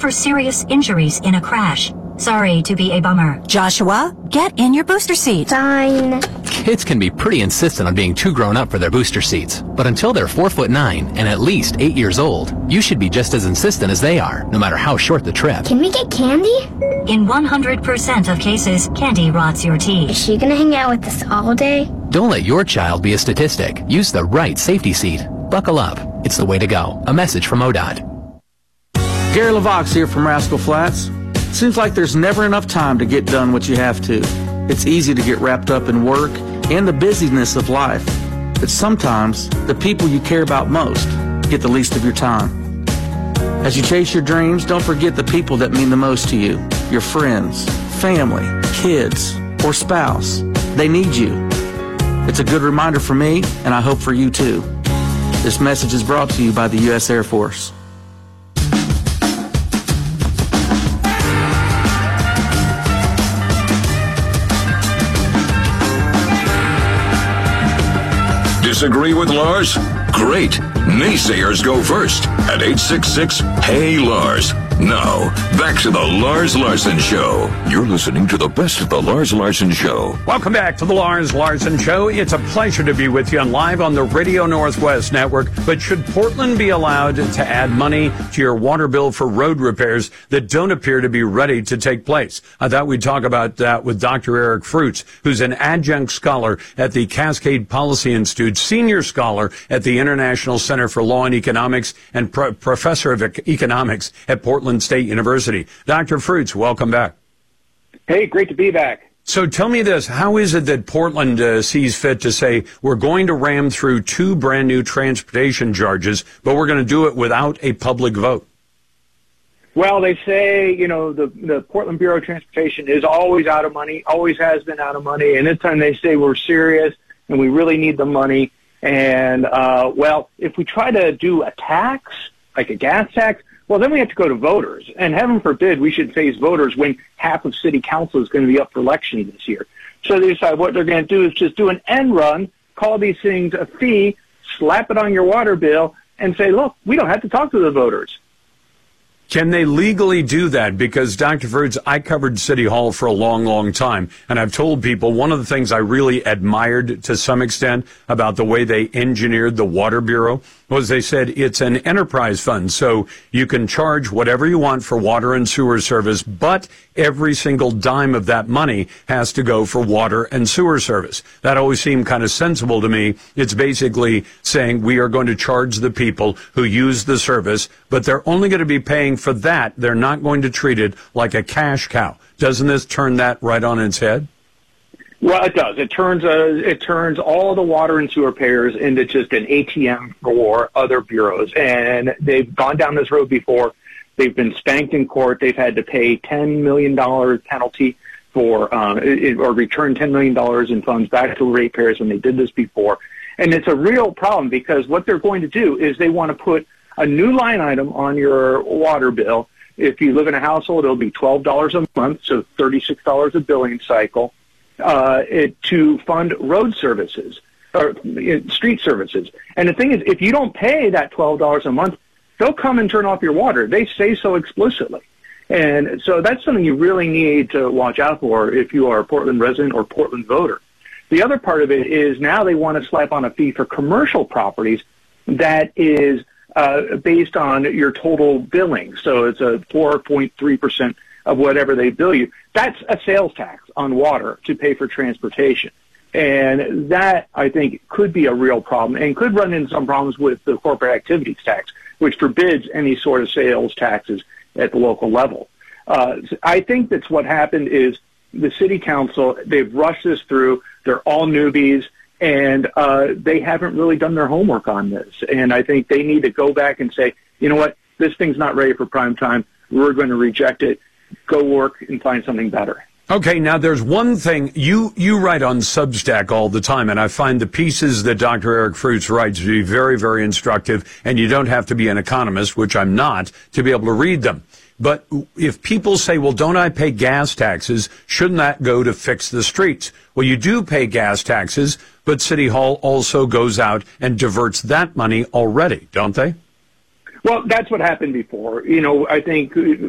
suffer serious injuries in a crash. Sorry to be a bummer. Joshua, get in your booster seat. Fine. Kids can be pretty insistent on being too grown up for their booster seats. But until they're 4'9" and at least 8 years old, you should be just as insistent as they are, no matter how short the trip. Can we get candy? In 100% of cases, candy rots your Is teeth. she gonna hang out with us all day? Don't let your child be a statistic. Use the right safety seat. Buckle up. It's the way to go. A message from ODOT. Gary LaVox here from Rascal Flats. Seems like there's never enough time to get done what you have to. It's easy to get wrapped up in work and the busyness of life. But sometimes the people you care about most get the least of your time. As you chase your dreams, don't forget the people that mean the most to you. Your friends, family, kids, or spouse. They need you. It's a good reminder for me, and I hope for you too. This message is brought to you by the U.S. Air Force. Disagree with Lars? Great. Naysayers go first at 866-HEY-LARS. Now, back to the Lars Larson Show. You're listening to the best of the Lars Larson Show. Welcome back to the Lars Larson Show. It's a pleasure to be with you and live on the Radio Northwest Network. But should Portland be allowed to add money to your water bill for road repairs that don't appear to be ready to take place? I thought we'd talk about that with Dr. Eric Fruits, who's an adjunct scholar at the Cascade Policy Institute, senior scholar at the International Center for Law and Economics, and professor of economics at Portland State University. Dr. Fruits, welcome back. Hey, great to be back. So tell me this, how is it that Portland sees fit to say we're going to ram through 2 brand new transportation charges, but we're going to do it without a public vote? Well, they say, the Portland Bureau of Transportation is always out of money, always has been out of money, and this time they say we're serious and we really need the money. And, if we try to do a tax, like a gas tax, well, then we have to go to voters. And heaven forbid we should face voters when half of city council is going to be up for election this year. So they decide what they're going to do is just do an end run, call these things a fee, slap it on your water bill, and say, look, we don't have to talk to the voters. Can they legally do that? Because, Dr. Fruits, I covered City Hall for a long, long time, and I've told people one of the things I really admired to some extent about the way they engineered the Water Bureau was they said it's an enterprise fund, so you can charge whatever you want for water and sewer service, but every single dime of that money has to go for water and sewer service. That always seemed kind of sensible to me. It's basically saying we are going to charge the people who use the service, but they're only going to be paying for that. They're not going to treat it like a cash cow. Doesn't this turn that right on its head? Well, it does. It turns all the water and sewer payers into just an ATM for other bureaus. And they've gone down this road before. They've been spanked in court. They've had to pay $10 million penalty for or return $10 million in funds back to ratepayers when they did this before. And it's a real problem because what they're going to do is they want to put a new line item on your water bill. If you live in a household, it'll be $12 a month, so $36 a billing cycle. To fund road services or street services. And the thing is, if you don't pay that $12 a month, they'll come and turn off your water. They say so explicitly. And so that's something you really need to watch out for if you are a Portland resident or Portland voter. The other part of it is now they want to slap on a fee for commercial properties that is based on your total billing. So it's a 4.3% of whatever they bill you. That's a sales tax on water to pay for transportation. And that, I think, could be a real problem and could run into some problems with the corporate activities tax, which forbids any sort of sales taxes at the local level. I think that's what happened is the city council, they've rushed this through. They're all newbies, and they haven't really done their homework on this. And I think they need to go back and say, you know what, this thing's not ready for prime time. We're going to reject it. Go work and find something better. Okay, now there's one thing. You write on Substack all the time, and I find the pieces that Dr. Eric Fruits writes to be very, very instructive, and you don't have to be an economist, which I'm not, to be able to read them. But if people say, well, don't I pay gas taxes? Shouldn't that go to fix the streets? Well, you do pay gas taxes, but City Hall also goes out and diverts that money already, don't they? Well, that's what happened before. I think